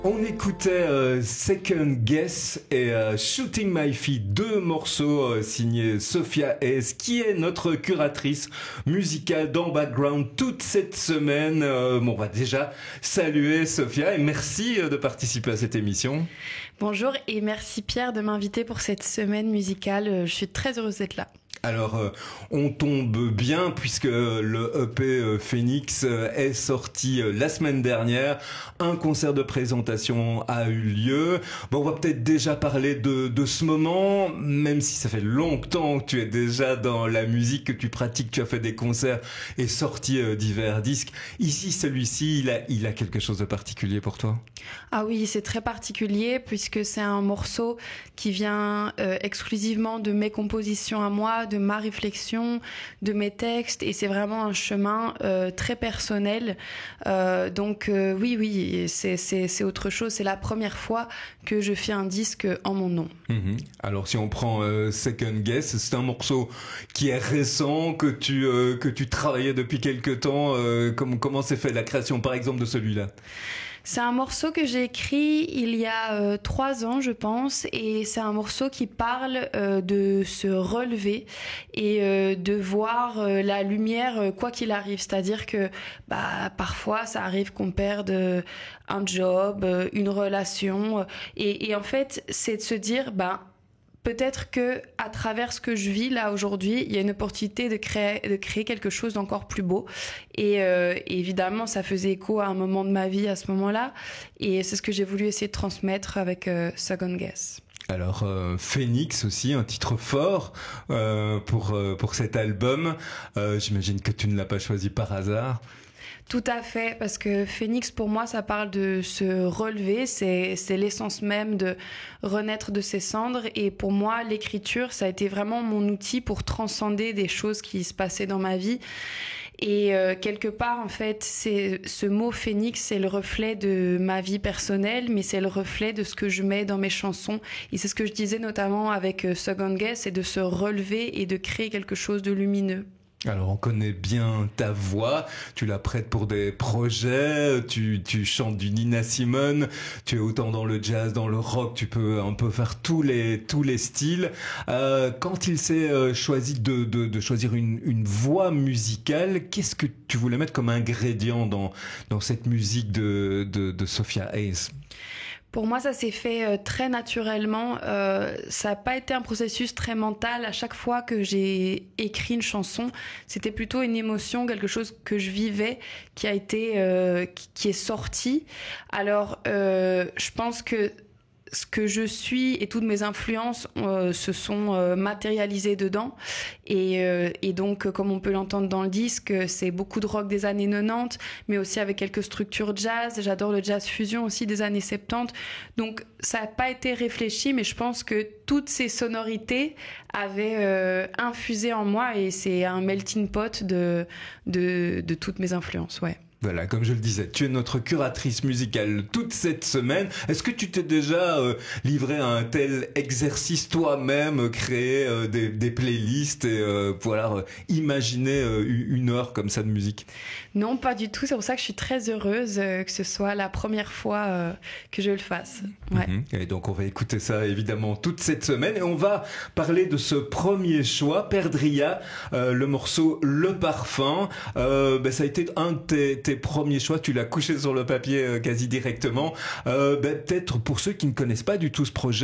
On écoutait Second Guess et Shooting My Feet, deux morceaux signés Sophia Hayes, qui est notre curatrice musicale dans Background toute cette semaine. On va déjà saluer Sophia et merci de participer à cette émission. Bonjour et merci Pierre de m'inviter pour cette semaine musicale. Je suis très heureuse d'être là. Alors, on tombe bien puisque le EP Phoenix est sorti la semaine dernière. Un concert de présentation a eu lieu. On va peut-être déjà parler de ce moment, même si ça fait longtemps que tu es déjà dans la musique, que tu pratiques, tu as fait des concerts et sorti divers disques. Ici, celui-ci, il a quelque chose de particulier pour toi? Ah oui, c'est très particulier puisque c'est un morceau qui vient exclusivement de mes compositions à moi, de ma réflexion, de mes textes, et c'est vraiment un chemin très personnel. Oui, c'est autre chose. C'est la première fois que je fais un disque en mon nom. Alors si on prend Second Guess, c'est un morceau qui est récent, que tu travaillais depuis quelque temps. Comment s'est fait la création, par exemple, de celui-là? C'est un morceau que j'ai écrit il y a 3 ans, je pense, et c'est un morceau qui parle de se relever et de voir la lumière quoi qu'il arrive. C'est-à-dire que parfois ça arrive qu'on perde un job, une relation, et en fait c'est de se dire peut-être que à travers ce que je vis là aujourd'hui, il y a une opportunité de créer quelque chose d'encore plus beau. Et évidemment, ça faisait écho à un moment de ma vie à ce moment-là. Et c'est ce que j'ai voulu essayer de transmettre avec Second Guess. Alors Phoenix aussi, un titre fort pour cet album. J'imagine que tu ne l'as pas choisi par hasard. Tout à fait, parce que Phoenix, pour moi, ça parle de se relever, c'est l'essence même de renaître de ses cendres. Et pour moi, l'écriture, ça a été vraiment mon outil pour transcender des choses qui se passaient dans ma vie. Et quelque part, en fait, ce mot Phoenix, c'est le reflet de ma vie personnelle, mais c'est le reflet de ce que je mets dans mes chansons. Et c'est ce que je disais notamment avec Second Guess, c'est de se relever et de créer quelque chose de lumineux. Alors on connaît bien ta voix, tu la prêtes pour des projets, tu chantes du Nina Simone, tu es autant dans le jazz, dans le rock, tu peux un peu faire tous les styles. Quand il s'est choisi de choisir une voix musicale, qu'est-ce que tu voulais mettre comme ingrédient dans cette musique de Sophia Hayes? Pour moi, ça s'est fait très naturellement. Ça n'a pas été un processus très mental. À chaque fois que j'ai écrit une chanson, c'était plutôt une émotion, quelque chose que je vivais, qui est sorti. Alors, je pense que ce que je suis et toutes mes influences se sont matérialisées dedans. Et donc, comme on peut l'entendre dans le disque, c'est beaucoup de rock des années 90, mais aussi avec quelques structures jazz. J'adore le jazz fusion aussi des années 70. Donc, ça n'a pas été réfléchi, mais je pense que toutes ces sonorités avaient infusé en moi, et c'est un melting pot de toutes mes influences, ouais. Voilà, comme je le disais, tu es notre curatrice musicale toute cette semaine. Est-ce que tu t'es déjà livré à un tel exercice toi-même, créer des playlists et imaginer une heure comme ça de musique? Non, pas du tout. C'est pour ça que je suis très heureuse que ce soit la première fois que je le fasse. Ouais. Et donc on va écouter ça évidemment toute cette semaine et on va parler de ce premier choix, Perdria, le morceau Le Parfum. Ça a été un de tes premiers choix, tu l'as couché sur le papier quasi directement. Peut-être pour ceux qui ne connaissent pas du tout ce projet,